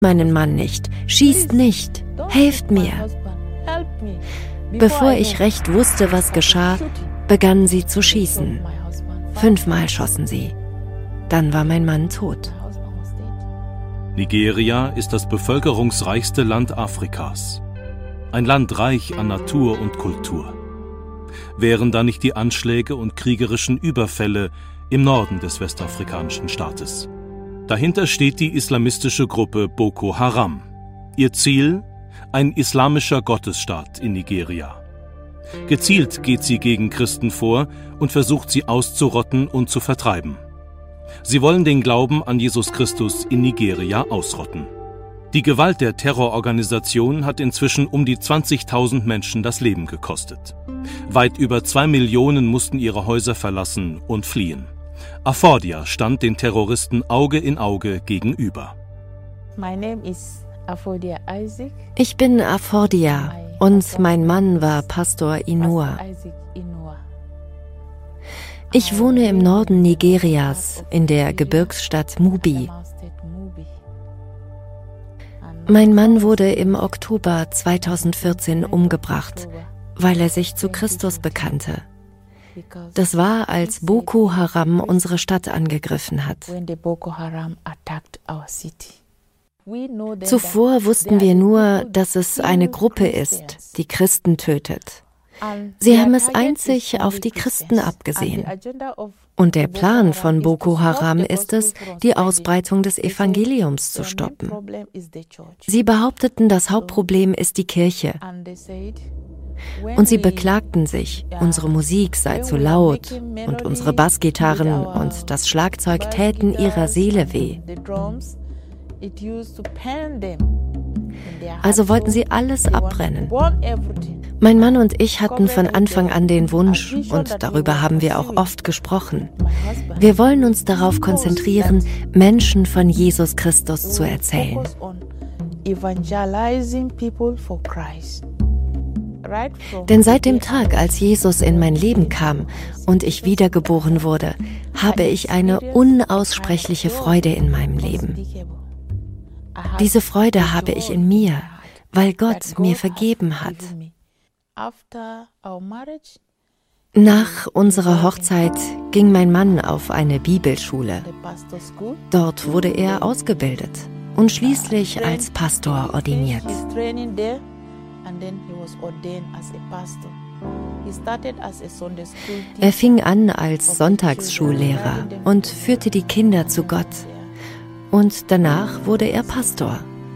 meinen Mann nicht, schießt nicht, helft mir. Bevor ich recht wusste, was geschah, begannen sie zu schießen. 5-mal schossen sie. Dann war mein Mann tot. Nigeria ist das bevölkerungsreichste Land Afrikas. Ein Land reich an Natur und Kultur. Wären da nicht die Anschläge und kriegerischen Überfälle im Norden des westafrikanischen Staates? Dahinter steht die islamistische Gruppe Boko Haram. Ihr Ziel? Ein islamischer Gottesstaat in Nigeria. Gezielt geht sie gegen Christen vor und versucht sie auszurotten und zu vertreiben. Sie wollen den Glauben an Jesus Christus in Nigeria ausrotten. Die Gewalt der Terrororganisation hat inzwischen um die 20.000 Menschen das Leben gekostet. Weit über 2 Millionen mussten ihre Häuser verlassen und fliehen. Afordia stand den Terroristen Auge in Auge gegenüber. Ich bin Afordia und mein Mann war Pastor Inua. Ich wohne im Norden Nigerias, in der Gebirgsstadt Mubi. Mein Mann wurde im Oktober 2014 umgebracht, weil er sich zu Christus bekannte. Das war, als Boko Haram unsere Stadt angegriffen hat. Zuvor wussten wir nur, dass es eine Gruppe ist, die Christen tötet. Sie haben es einzig auf die Christen abgesehen. Und der Plan von Boko Haram ist es, die Ausbreitung des Evangeliums zu stoppen. Sie behaupteten, das Hauptproblem ist die Kirche. Und sie beklagten sich, unsere Musik sei zu laut und unsere Bassgitarren und das Schlagzeug täten ihrer Seele weh. Also wollten sie alles abbrennen. Mein Mann und ich hatten von Anfang an den Wunsch, und darüber haben wir auch oft gesprochen, wir wollen uns darauf konzentrieren, Menschen von Jesus Christus zu erzählen. Denn seit dem Tag, als Jesus in mein Leben kam und ich wiedergeboren wurde, habe ich eine unaussprechliche Freude in meinem Leben. Diese Freude habe ich in mir, weil Gott mir vergeben hat. Nach unserer Hochzeit ging mein Mann auf eine Bibelschule. Dort wurde er ausgebildet und schließlich als Pastor ordiniert. Er fing an als Sonntagsschullehrer und führte die Kinder zu Gott. Und danach wurde er Pastor.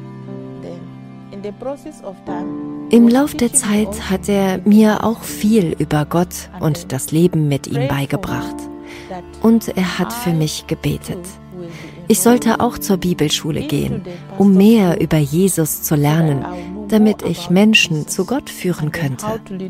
Im Lauf der Zeit hat er mir auch viel über Gott und das Leben mit ihm beigebracht. Und er hat für mich gebetet. Ich sollte auch zur Bibelschule gehen, um mehr über Jesus zu lernen, damit ich Menschen zu Gott führen könnte.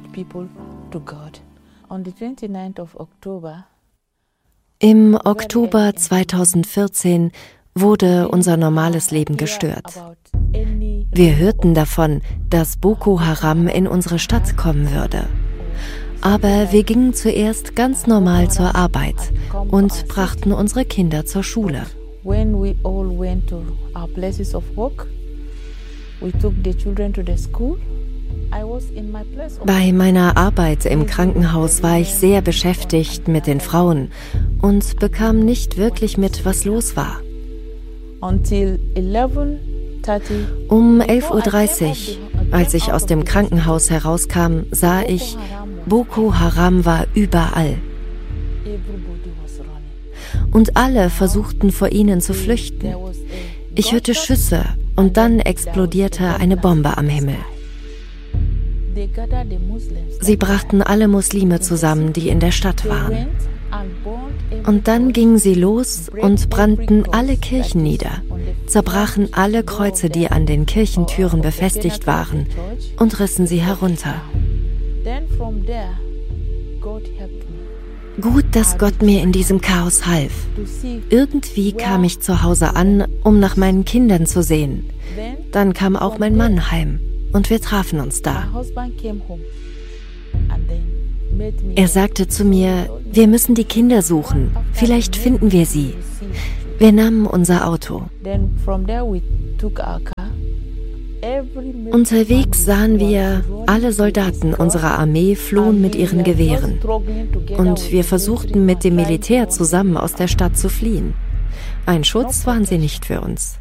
Im Oktober 2014 wurde unser normales Leben gestört. Wir hörten davon, dass Boko Haram in unsere Stadt kommen würde. Aber wir gingen zuerst ganz normal zur Arbeit und brachten unsere Kinder zur Schule. Bei meiner Arbeit im Krankenhaus war ich sehr beschäftigt mit den Frauen und bekam nicht wirklich mit, was los war. Um 11:30 Uhr, als ich aus dem Krankenhaus herauskam, sah ich, Boko Haram war überall. Und alle versuchten vor ihnen zu flüchten. Ich hörte Schüsse und dann explodierte eine Bombe am Himmel. Sie brachten alle Muslime zusammen, die in der Stadt waren. Und dann gingen sie los und brannten alle Kirchen nieder, zerbrachen alle Kreuze, die an den Kirchentüren befestigt waren, und rissen sie herunter. Gut, dass Gott mir in diesem Chaos half. Irgendwie kam ich zu Hause an, um nach meinen Kindern zu sehen. Dann kam auch mein Mann heim und wir trafen uns da. Er sagte zu mir, wir müssen die Kinder suchen, vielleicht finden wir sie. Wir nahmen unser Auto. Unterwegs sahen wir, alle Soldaten unserer Armee flohen mit ihren Gewehren. Und wir versuchten mit dem Militär zusammen aus der Stadt zu fliehen. Ein Schutz waren sie nicht für uns.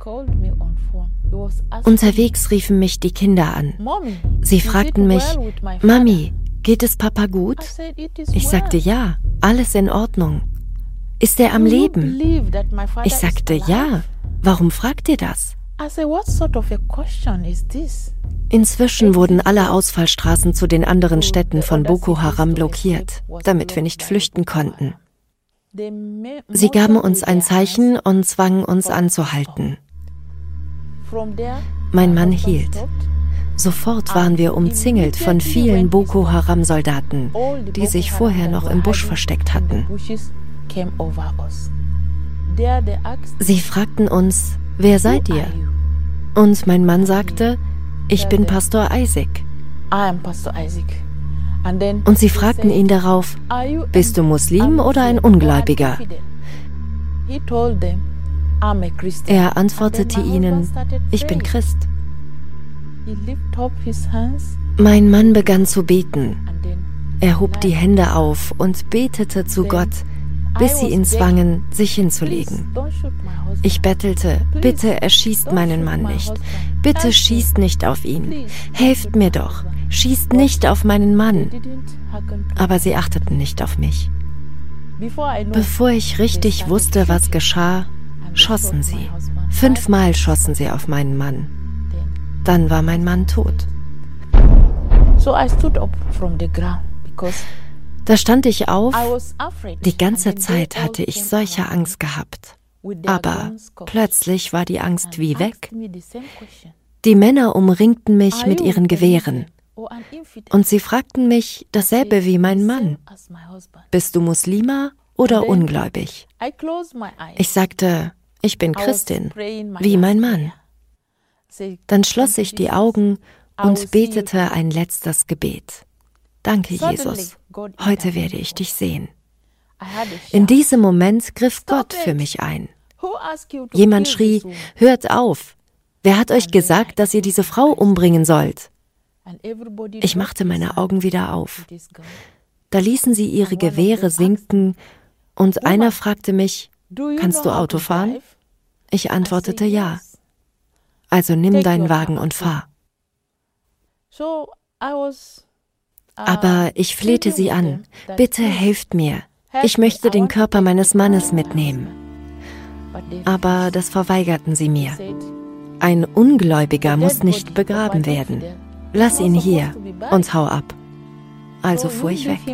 Unterwegs riefen mich die Kinder an. Sie fragten mich, Mami, geht es Papa gut? Ich sagte ja, alles in Ordnung. Ist er am Leben? Ich sagte ja. Warum fragt ihr das? Inzwischen wurden alle Ausfallstraßen zu den anderen Städten von Boko Haram blockiert, damit wir nicht flüchten konnten. Sie gaben uns ein Zeichen und zwangen uns anzuhalten. Mein Mann hielt. Sofort waren wir umzingelt von vielen Boko Haram-Soldaten, die sich vorher noch im Busch versteckt hatten. Sie fragten uns, wer seid ihr? Und mein Mann sagte, ich bin Pastor Isaac. Und sie fragten ihn darauf, bist du Muslim oder ein Ungläubiger? Er antwortete ihnen, ich bin Christ. Mein Mann begann zu beten. Er hob die Hände auf und betete zu Gott, bis sie ihn zwangen, sich hinzulegen. Ich bettelte, bitte erschießt meinen Mann nicht. Bitte schießt nicht auf ihn. Helft mir doch. Schießt nicht auf meinen Mann. Aber sie achteten nicht auf mich. Bevor ich richtig wusste, was geschah, schossen sie. 5-mal schossen sie auf meinen Mann. Dann war mein Mann tot. Da stand ich auf. Die ganze Zeit hatte ich solche Angst gehabt. Aber plötzlich war die Angst wie weg. Die Männer umringten mich mit ihren Gewehren. Und sie fragten mich dasselbe wie mein Mann. Bist du Muslima oder ungläubig? Ich sagte, ich bin Christin, wie mein Mann. Dann schloss ich die Augen und betete ein letztes Gebet. Danke, Jesus. Heute werde ich dich sehen. In diesem Moment griff Gott für mich ein. Jemand schrie, hört auf. Wer hat euch gesagt, dass ihr diese Frau umbringen sollt? Ich machte meine Augen wieder auf. Da ließen sie ihre Gewehre sinken und einer fragte mich, kannst du Auto fahren? Ich antwortete ja. Also nimm deinen Wagen und fahr. Aber ich flehte sie an, bitte helft mir. Ich möchte den Körper meines Mannes mitnehmen. Aber das verweigerten sie mir. Ein Ungläubiger muss nicht begraben werden. Lass ihn hier und hau ab. Also fuhr ich weg.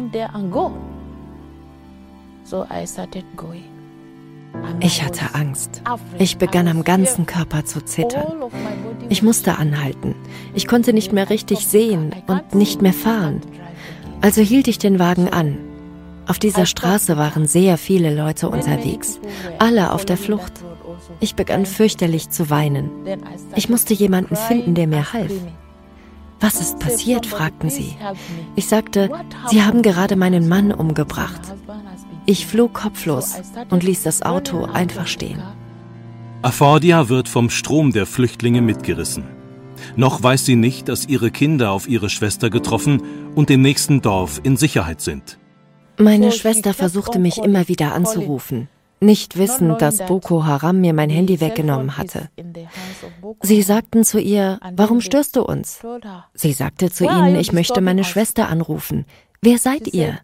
Ich hatte Angst. Ich begann am ganzen Körper zu zittern. Ich musste anhalten. Ich konnte nicht mehr richtig sehen und nicht mehr fahren. Also hielt ich den Wagen an. Auf dieser Straße waren sehr viele Leute unterwegs, alle auf der Flucht. Ich begann fürchterlich zu weinen. Ich musste jemanden finden, der mir half. Was ist passiert? Fragten sie. Ich sagte, sie haben gerade meinen Mann umgebracht. Ich flog kopflos und ließ das Auto einfach stehen. Afordia wird vom Strom der Flüchtlinge mitgerissen. Noch weiß sie nicht, dass ihre Kinder auf ihre Schwester getroffen und im nächsten Dorf in Sicherheit sind. Meine Schwester versuchte mich immer wieder anzurufen, nicht wissend, dass Boko Haram mir mein Handy weggenommen hatte. Sie sagten zu ihr, warum störst du uns? Sie sagte zu ihnen, ich möchte meine Schwester anrufen. Wer seid ihr?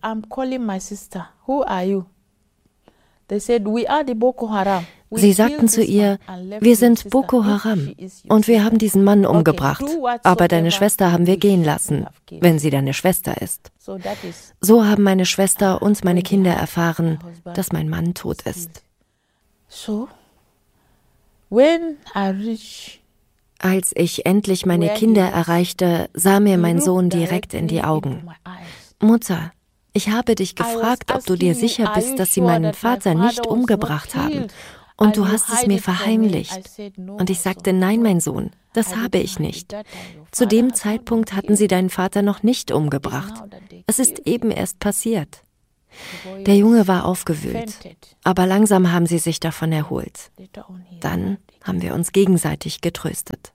Sie sagten zu ihr, wir sind Boko Haram und wir haben diesen Mann umgebracht, aber deine Schwester haben wir gehen lassen, wenn sie deine Schwester ist. So haben meine Schwester und meine Kinder erfahren, dass mein Mann tot ist. Als ich endlich meine Kinder erreichte, sah mir mein Sohn direkt in die Augen. Mutter, ich habe dich gefragt, ob du dir sicher bist, dass sie meinen Vater nicht umgebracht haben. Und du hast es mir verheimlicht. Und ich sagte, nein, mein Sohn, das habe ich nicht. Zu dem Zeitpunkt hatten sie deinen Vater noch nicht umgebracht. Es ist eben erst passiert. Der Junge war aufgewühlt, aber langsam haben sie sich davon erholt. Dann haben wir uns gegenseitig getröstet.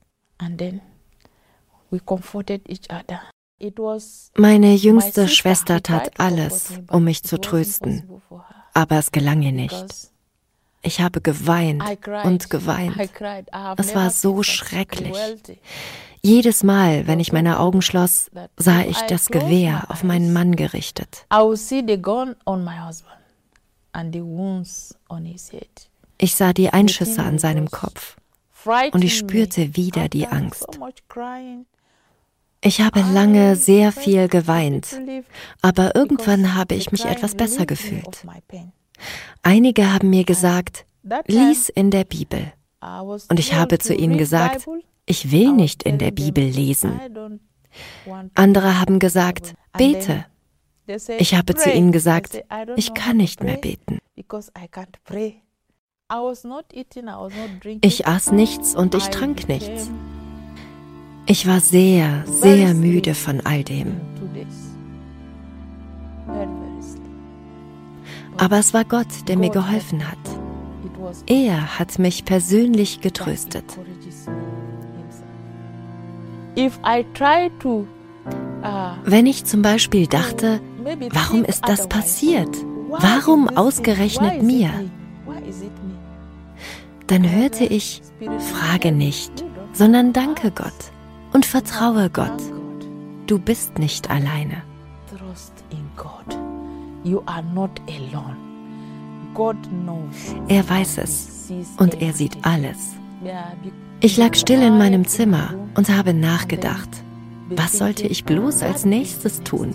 Meine jüngste Schwester tat alles, um mich zu trösten, aber es gelang ihr nicht. Ich habe geweint und geweint. Es war so schrecklich. Jedes Mal, wenn ich meine Augen schloss, sah ich das Gewehr auf meinen Mann gerichtet. Ich sah die Einschüsse an seinem Kopf und ich spürte wieder die Angst. Ich habe lange sehr viel geweint, aber irgendwann habe ich mich etwas besser gefühlt. Einige haben mir gesagt, lies in der Bibel. Und ich habe zu ihnen gesagt, ich will nicht in der Bibel lesen. Andere haben gesagt, bete. Ich habe zu ihnen gesagt, ich kann nicht mehr beten. Ich aß nichts und ich trank nichts. Ich war sehr, sehr müde von all dem. Aber es war Gott, der mir geholfen hat. Er hat mich persönlich getröstet. Wenn ich zum Beispiel dachte, warum ist das passiert? Warum ausgerechnet mir? Dann hörte ich, frage nicht, sondern danke Gott und vertraue Gott. Du bist nicht alleine. Er weiß es und er sieht alles. Ich lag still in meinem Zimmer und habe nachgedacht, was sollte ich bloß als nächstes tun?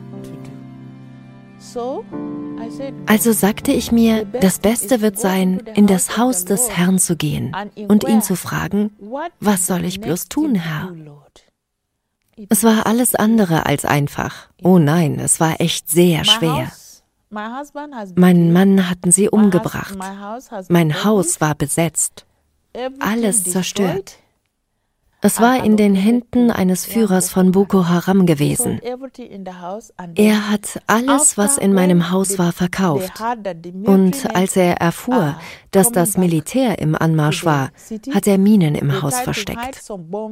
Also sagte ich mir, das Beste wird sein, in das Haus des Herrn zu gehen und ihn zu fragen, was soll ich bloß tun, Herr? Es war alles andere als einfach. Oh nein, es war echt sehr schwer. Meinen Mann hatten sie umgebracht. Mein Haus war besetzt. Alles zerstört. Es war in den Händen eines Führers von Boko Haram gewesen. Er hat alles, was in meinem Haus war, verkauft. Und als er erfuhr, dass das Militär im Anmarsch war, hat er Minen im Haus versteckt.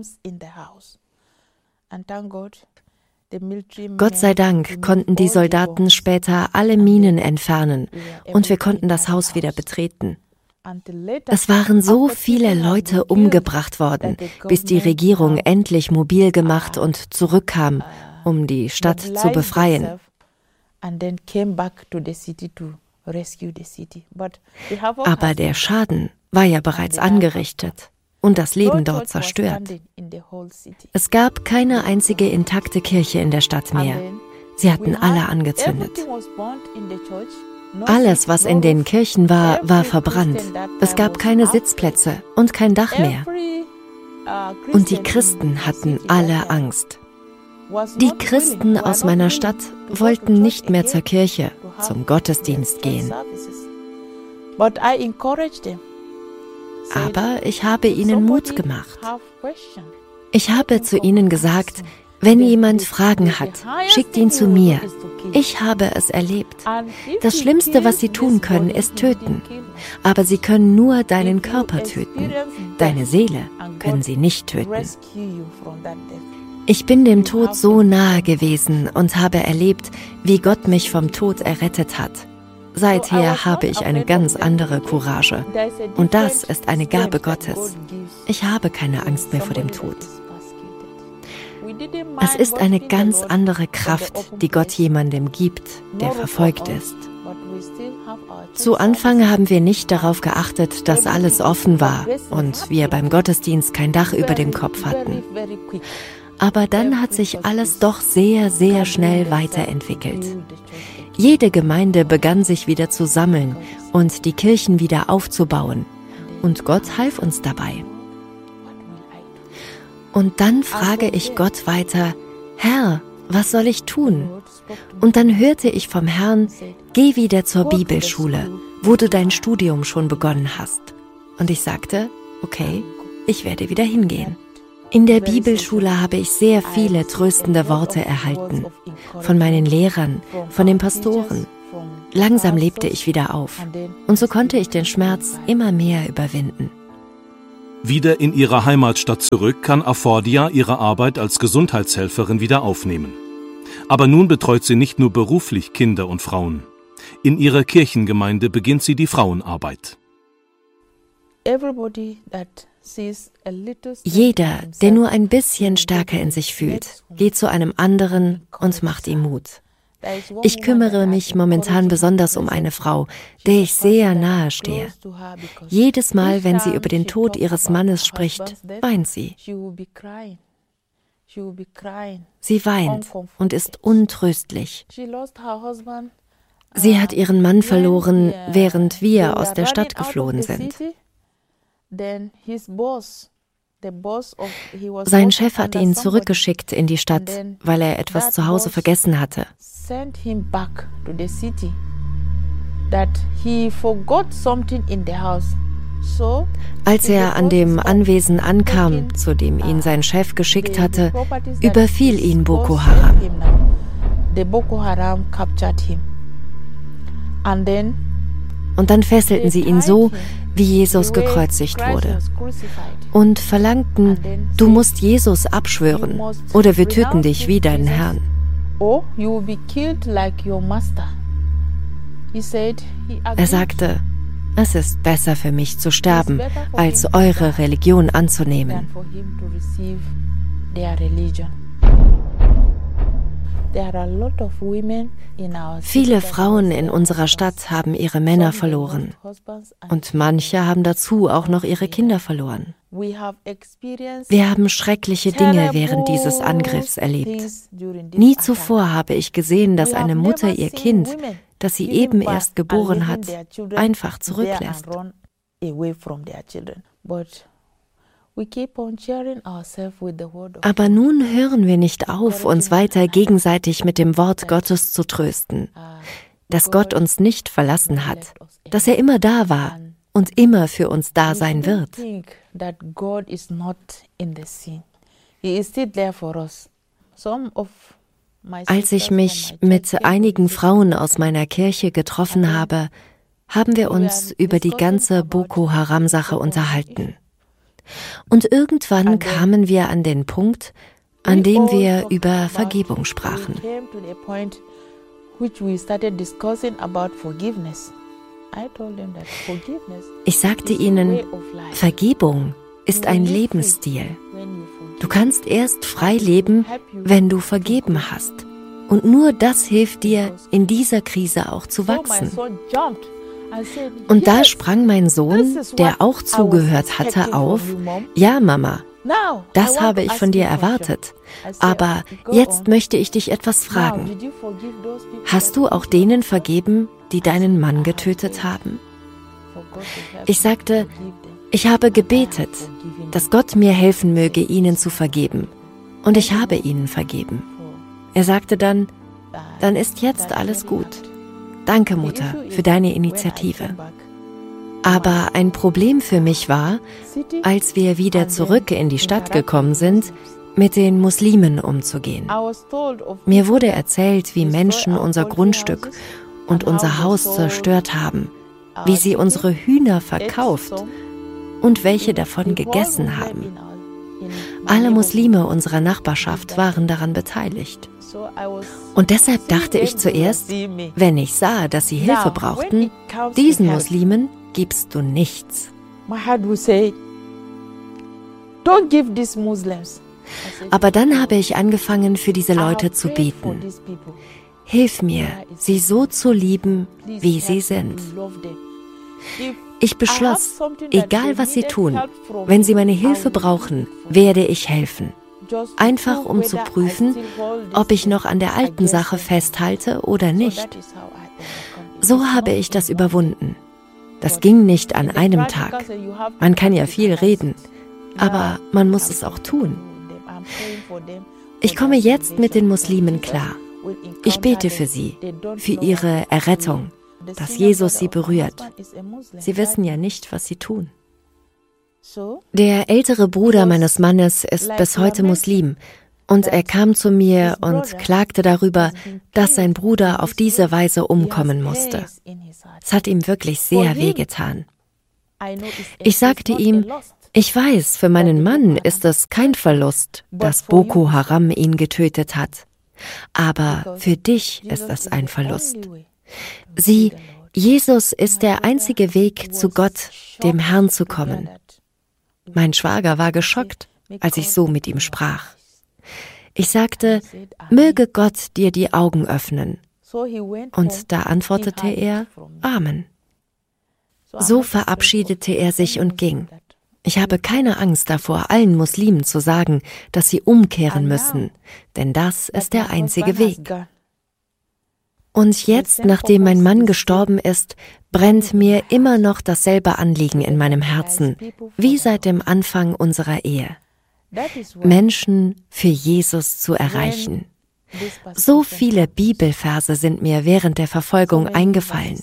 Gott sei Dank konnten die Soldaten später alle Minen entfernen und wir konnten das Haus wieder betreten. Es waren so viele Leute umgebracht worden, bis die Regierung endlich mobil gemacht und zurückkam, um die Stadt zu befreien. Aber der Schaden war ja bereits angerichtet und das Leben dort zerstört. Es gab keine einzige intakte Kirche in der Stadt mehr. Sie hatten alle angezündet. Alles, was in den Kirchen war, war verbrannt. Es gab keine Sitzplätze und kein Dach mehr. Und die Christen hatten alle Angst. Die Christen aus meiner Stadt wollten nicht mehr zur Kirche, zum Gottesdienst gehen. Aber ich habe ihnen Mut gemacht. Ich habe zu ihnen gesagt, wenn jemand Fragen hat, schickt ihn zu mir. Ich habe es erlebt. Das Schlimmste, was sie tun können, ist töten. Aber sie können nur deinen Körper töten. Deine Seele können sie nicht töten. Ich bin dem Tod so nahe gewesen und habe erlebt, wie Gott mich vom Tod errettet hat. Seither habe ich eine ganz andere Courage. Und das ist eine Gabe Gottes. Ich habe keine Angst mehr vor dem Tod. Es ist eine ganz andere Kraft, die Gott jemandem gibt, der verfolgt ist. Zu Anfang haben wir nicht darauf geachtet, dass alles offen war und wir beim Gottesdienst kein Dach über dem Kopf hatten. Aber dann hat sich alles doch sehr, sehr schnell weiterentwickelt. Jede Gemeinde begann sich wieder zu sammeln und die Kirchen wieder aufzubauen. Und Gott half uns dabei. Und dann frage ich Gott weiter, Herr, was soll ich tun? Und dann hörte ich vom Herrn, geh wieder zur Bibelschule, wo du dein Studium schon begonnen hast. Und ich sagte, okay, ich werde wieder hingehen. In der Bibelschule habe ich sehr viele tröstende Worte erhalten. Von meinen Lehrern, von den Pastoren. Langsam lebte ich wieder auf und so konnte ich den Schmerz immer mehr überwinden. Wieder in ihrer Heimatstadt zurück kann Afordia ihre Arbeit als Gesundheitshelferin wieder aufnehmen. Aber nun betreut sie nicht nur beruflich Kinder und Frauen. In ihrer Kirchengemeinde beginnt sie die Frauenarbeit. Jeder, der nur ein bisschen stärker in sich fühlt, geht zu einem anderen und macht ihm Mut. Ich kümmere mich momentan besonders um eine Frau, der ich sehr nahe stehe. Jedes Mal, wenn sie über den Tod ihres Mannes spricht, weint sie. Sie weint und ist untröstlich. Sie hat ihren Mann verloren, während wir aus der Stadt geflohen sind. Sein Chef hat ihn zurückgeschickt in die Stadt, weil er etwas zu Hause vergessen hatte. Als er an dem Anwesen ankam, zu dem ihn sein Chef geschickt hatte, überfiel ihn Boko Haram. Und dann fesselten sie ihn so, wie Jesus gekreuzigt wurde, und verlangten, du musst Jesus abschwören, oder wir töten dich wie deinen Herrn. Er sagte, es ist besser für mich zu sterben, als eure Religion anzunehmen. Viele Frauen in unserer Stadt haben ihre Männer verloren und manche haben dazu auch noch ihre Kinder verloren. Wir haben schreckliche Dinge während dieses Angriffs erlebt. Nie zuvor habe ich gesehen, dass eine Mutter ihr Kind, das sie eben erst geboren hat, einfach zurücklässt. Aber nun hören wir nicht auf, uns weiter gegenseitig mit dem Wort Gottes zu trösten, dass Gott uns nicht verlassen hat, dass er immer da war und immer für uns da sein wird. Als ich mich mit einigen Frauen aus meiner Kirche getroffen habe, haben wir uns über die ganze Boko Haram-Sache unterhalten. Und irgendwann kamen wir an den Punkt, an dem wir über Vergebung sprachen. Ich sagte ihnen, Vergebung ist ein Lebensstil. Du kannst erst frei leben, wenn du vergeben hast. Und nur das hilft dir, in dieser Krise auch zu wachsen. Und da sprang mein Sohn, der auch zugehört hatte, auf. Ja, Mama, das habe ich von dir erwartet. Aber jetzt möchte ich dich etwas fragen. Hast du auch denen vergeben, die deinen Mann getötet haben? Ich sagte, ich habe gebetet, dass Gott mir helfen möge, ihnen zu vergeben. Und ich habe ihnen vergeben. Er sagte dann ist jetzt alles gut. Danke, Mutter, für deine Initiative. Aber ein Problem für mich war, als wir wieder zurück in die Stadt gekommen sind, mit den Muslimen umzugehen. Mir wurde erzählt, wie Menschen unser Grundstück und unser Haus zerstört haben, wie sie unsere Hühner verkauft und welche davon gegessen haben. Alle Muslime unserer Nachbarschaft waren daran beteiligt. Und deshalb dachte ich zuerst, wenn ich sah, dass sie Hilfe brauchten, diesen Muslimen gibst du nichts. Aber dann habe ich angefangen, für diese Leute zu beten. Hilf mir, sie so zu lieben, wie sie sind. Ich beschloss, egal was sie tun, wenn sie meine Hilfe brauchen, werde ich helfen. Einfach um zu prüfen, ob ich noch an der alten Sache festhalte oder nicht. So habe ich das überwunden. Das ging nicht an einem Tag. Man kann ja viel reden, aber man muss es auch tun. Ich komme jetzt mit den Muslimen klar. Ich bete für sie, für ihre Errettung, dass Jesus sie berührt. Sie wissen ja nicht, was sie tun. Der ältere Bruder meines Mannes ist bis heute Muslim Und er kam zu mir und klagte darüber, dass sein Bruder auf diese Weise umkommen musste. Es hat ihm wirklich sehr wehgetan. Ich sagte ihm, ich weiß, für meinen Mann ist es kein Verlust, dass Boko Haram ihn getötet hat. Aber für dich ist es ein Verlust. Sieh, Jesus ist der einzige Weg, zu Gott, dem Herrn, zu kommen. Mein Schwager war geschockt, als ich so mit ihm sprach. Ich sagte, möge Gott dir die Augen öffnen. Und da antwortete er, Amen. So verabschiedete er sich und ging. Ich habe keine Angst davor, allen Muslimen zu sagen, dass sie umkehren müssen, denn das ist der einzige Weg. Und jetzt, nachdem mein Mann gestorben ist, brennt mir immer noch dasselbe Anliegen in meinem Herzen, wie seit dem Anfang unserer Ehe. Menschen für Jesus zu erreichen. So viele Bibelverse sind mir während der Verfolgung eingefallen.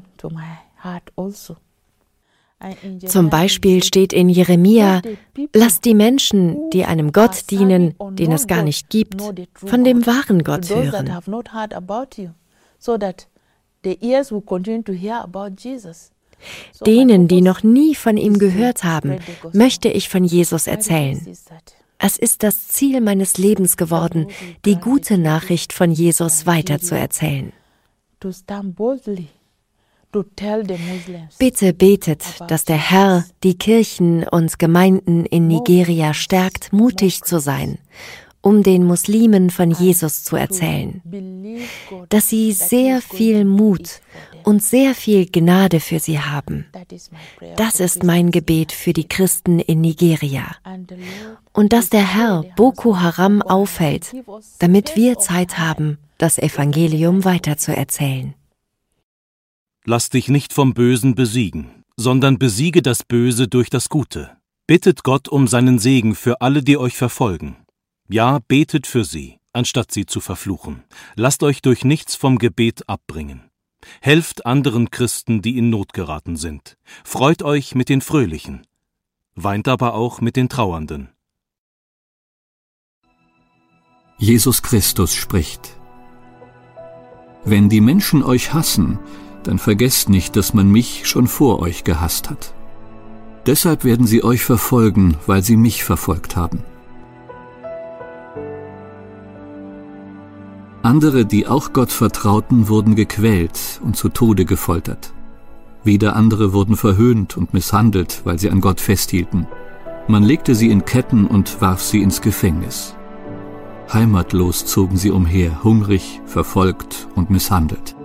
Zum Beispiel steht in Jeremia, lasst die Menschen, die einem Gott dienen, den es gar nicht gibt, von dem wahren Gott hören. Denen, die noch nie von ihm gehört haben, möchte ich von Jesus erzählen. Es ist das Ziel meines Lebens geworden, die gute Nachricht von Jesus weiterzuerzählen. Bitte betet, dass der Herr die Kirchen und Gemeinden in Nigeria stärkt, mutig zu sein, um den Muslimen von Jesus zu erzählen, dass sie sehr viel Mut und sehr viel Gnade für sie haben. Das ist mein Gebet für die Christen in Nigeria. Und dass der Herr Boko Haram aufhält, damit wir Zeit haben, das Evangelium weiterzuerzählen. Lass dich nicht vom Bösen besiegen, sondern besiege das Böse durch das Gute. Bittet Gott um seinen Segen für alle, die euch verfolgen. Ja, betet für sie, anstatt sie zu verfluchen. Lasst euch durch nichts vom Gebet abbringen. Helft anderen Christen, die in Not geraten sind. Freut euch mit den Fröhlichen. Weint aber auch mit den Trauernden. Jesus Christus spricht: Wenn die Menschen euch hassen, dann vergesst nicht, dass man mich schon vor euch gehasst hat. Deshalb werden sie euch verfolgen, weil sie mich verfolgt haben. Andere, die auch Gott vertrauten, wurden gequält und zu Tode gefoltert. Wieder andere wurden verhöhnt und misshandelt, weil sie an Gott festhielten. Man legte sie in Ketten und warf sie ins Gefängnis. Heimatlos zogen sie umher, hungrig, verfolgt und misshandelt.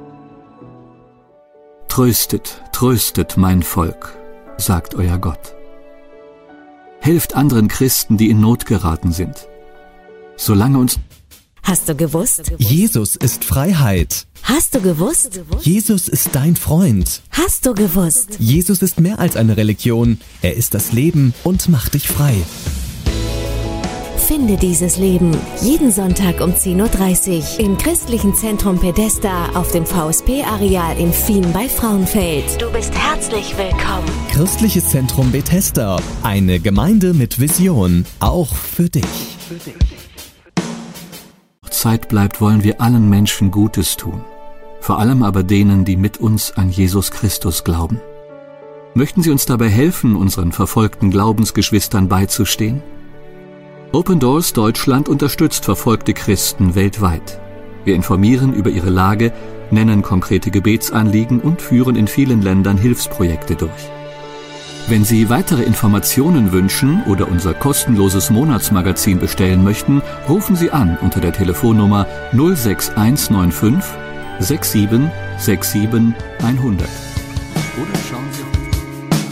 Tröstet, tröstet mein Volk, sagt euer Gott. Helft anderen Christen, die in Not geraten sind. Solange uns... Hast du gewusst? Jesus ist Freiheit. Hast du gewusst? Jesus ist dein Freund. Hast du gewusst? Jesus ist mehr als eine Religion. Er ist das Leben und macht dich frei. Finde dieses Leben jeden Sonntag um 10:30 Uhr im Christlichen Zentrum Pedesta auf dem VSP-Areal in Fien bei Frauenfeld. Du bist herzlich willkommen. Christliches Zentrum Bethesda, eine Gemeinde mit Vision, auch für dich. Zeit bleibt, wollen wir allen Menschen Gutes tun, vor allem aber denen, die mit uns an Jesus Christus glauben. Möchten Sie uns dabei helfen, unseren verfolgten Glaubensgeschwistern beizustehen? Open Doors Deutschland unterstützt verfolgte Christen weltweit. Wir informieren über ihre Lage, nennen konkrete Gebetsanliegen und führen in vielen Ländern Hilfsprojekte durch. Wenn Sie weitere Informationen wünschen oder unser kostenloses Monatsmagazin bestellen möchten, rufen Sie an unter der Telefonnummer 06195 67 67 100. Oder schauen Sie auf